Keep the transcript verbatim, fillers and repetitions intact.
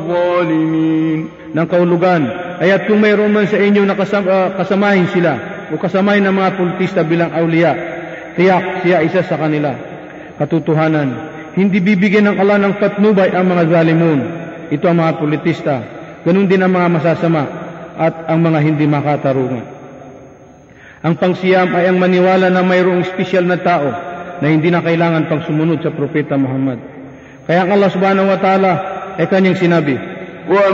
الظالمين ng kaulugan, ay at kung mayroon man sa inyo na kasam, uh, kasamahin sila o kasamahin ng mga pulitista bilang awliya, tiyak siya isa sa kanila. Katotohanan, hindi bibigyan ng Allah ng patnubay ang mga zalimun. Ito ang mga pulitista, ganun din ang mga masasama at ang mga hindi makatarungan. Ang pangsiyam ay ang maniwala na mayroong espesyal na tao na hindi na kailangan pang sumunod sa Propeta Muhammad. Kaya ang Allah subhanahu wa ta'ala ay kanyang sinabi,